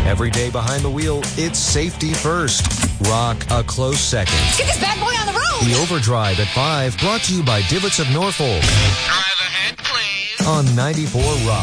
Every day behind the wheel, it's safety first. Rock a close second. Let's get this bad boy on the road. The Overdrive at 5, brought to you by Divots of Norfolk. Drive ahead, please. On 94 Rock.